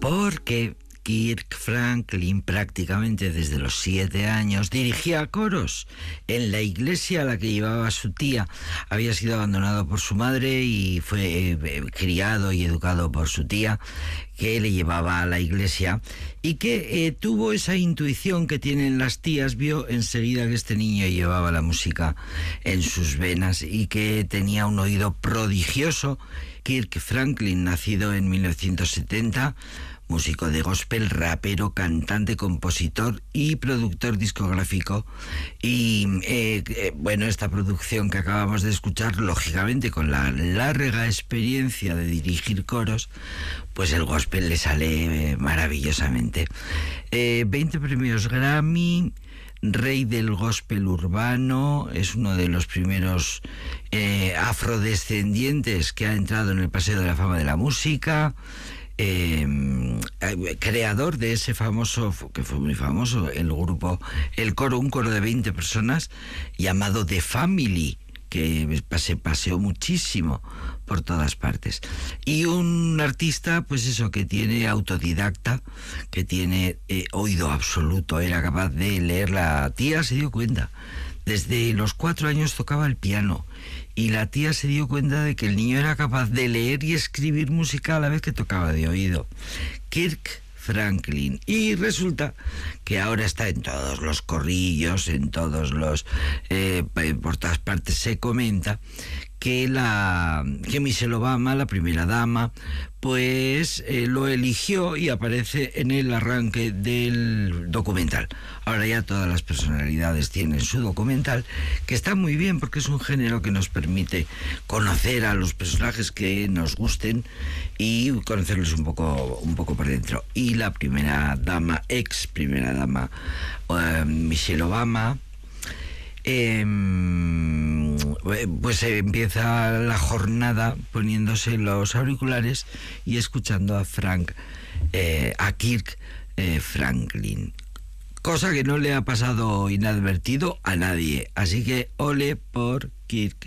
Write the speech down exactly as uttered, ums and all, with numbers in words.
porque Kirk Franklin prácticamente desde los siete años dirigía coros en la iglesia a la que llevaba su tía. Había sido abandonado por su madre y fue eh, criado y educado por su tía, que le llevaba a la iglesia, y que eh, tuvo esa intuición que tienen las tías. Vio enseguida que este niño llevaba la música en sus venas y que tenía un oído prodigioso. Kirk Franklin, nacido en mil novecientos setenta, músico de gospel, rapero, cantante, compositor y productor discográfico. Y eh, eh, bueno, esta producción que acabamos de escuchar, lógicamente con la larga experiencia de dirigir coros, pues el gospel le sale eh, maravillosamente. Eh, veinte premios Grammy, rey del gospel urbano, es uno de los primeros eh, afrodescendientes que ha entrado en el Paseo de la Fama de la Música. Eh, creador de ese famoso, que fue muy famoso, el grupo, el coro, un coro de veinte personas llamado The Family, que se paseó muchísimo por todas partes. Y un artista, pues eso, que tiene autodidacta, que tiene eh, oído absoluto, era capaz de leer. La tía se dio cuenta, desde los cuatro años tocaba el piano, y la tía se dio cuenta de que el niño era capaz de leer y escribir música a la vez que tocaba de oído. Kirk Franklin. Y resulta que ahora está en todos los corrillos, en todos los... Eh, por todas partes se comenta que la que Michelle Obama, la primera dama, pues eh, lo eligió y aparece en el arranque del documental. Ahora ya todas las personalidades tienen su documental, que está muy bien porque es un género que nos permite conocer a los personajes que nos gusten y conocerlos un poco, un poco por dentro. Y la primera dama, ex primera dama, uh, Michelle Obama, eh, pues empieza la jornada poniéndose los auriculares y escuchando a Frank, eh, a Kirk eh, Franklin, cosa que no le ha pasado inadvertido a nadie. Así que ole por Kirk.